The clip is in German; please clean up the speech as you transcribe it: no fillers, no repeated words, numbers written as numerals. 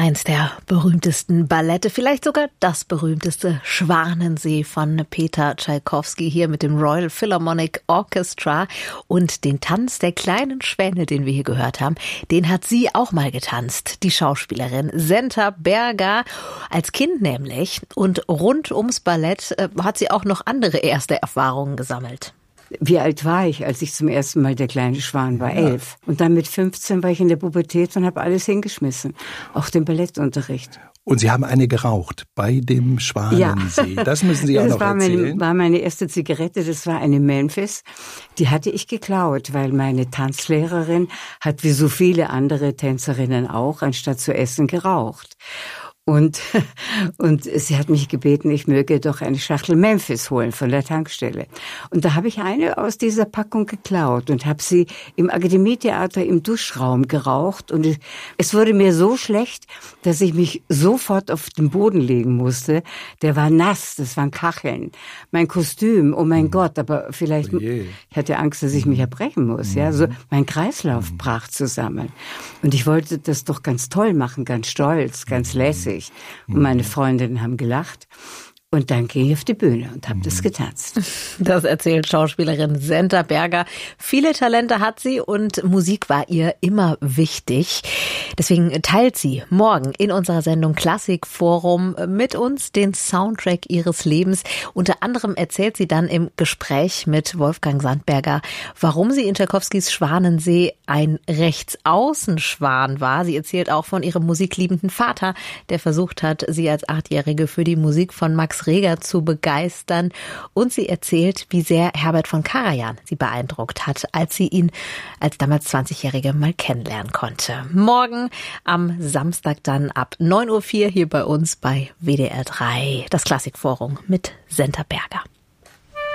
Eins der berühmtesten Ballette, vielleicht sogar das berühmteste, Schwanensee von Peter Tschaikowski, hier mit dem Royal Philharmonic Orchestra. Und den Tanz der kleinen Schwäne, den wir hier gehört haben, den hat sie auch mal getanzt, die Schauspielerin Senta Berger, als Kind nämlich. Und rund ums Ballett hat sie auch noch andere erste Erfahrungen gesammelt. Wie alt war ich, als ich zum ersten Mal der kleine Schwan war? 11. Und dann mit 15 war ich in der Pubertät und habe alles hingeschmissen. Auch den Ballettunterricht. Und Sie haben eine geraucht bei dem Schwanensee. Ja. Das müssen Sie auch noch erzählen. Das war meine erste Zigarette, das war eine Memphis. Die hatte ich geklaut, weil meine Tanzlehrerin hat wie so viele andere Tänzerinnen auch, anstatt zu essen, geraucht. Und sie hat mich gebeten, ich möge doch eine Schachtel Memphis holen von der Tankstelle. Und da habe ich eine aus dieser Packung geklaut und habe sie im Akademietheater im Duschraum geraucht. Und es wurde mir so schlecht, dass ich mich sofort auf den Boden legen musste. Der war nass, das waren Kacheln. Mein Kostüm, oh mein Gott, aber vielleicht, ich hatte Angst, dass ich mich erbrechen muss. Ja, so mein Kreislauf brach zusammen. Und ich wollte das doch ganz toll machen, ganz stolz, ganz lässig. Und meine Freundinnen haben gelacht. Und dann ging ich auf die Bühne und habe das getanzt. Das erzählt Schauspielerin Senta Berger. Viele Talente hat sie und Musik war ihr immer wichtig. Deswegen teilt sie morgen in unserer Sendung Klassikforum mit uns den Soundtrack ihres Lebens. Unter anderem erzählt sie dann im Gespräch mit Wolfgang Sandberger, warum sie in Tschaikowskis Schwanensee ein Rechtsaußenschwan war. Sie erzählt auch von ihrem musikliebenden Vater, der versucht hat, sie als 8-Jährige für die Musik von Max Reger zu begeistern. Und sie erzählt, wie sehr Herbert von Karajan sie beeindruckt hat, als sie ihn als damals 20-Jährige mal kennenlernen konnte. Morgen am Samstag dann ab 9:04 Uhr hier bei uns bei WDR 3, das Klassikforum mit Senta Berger.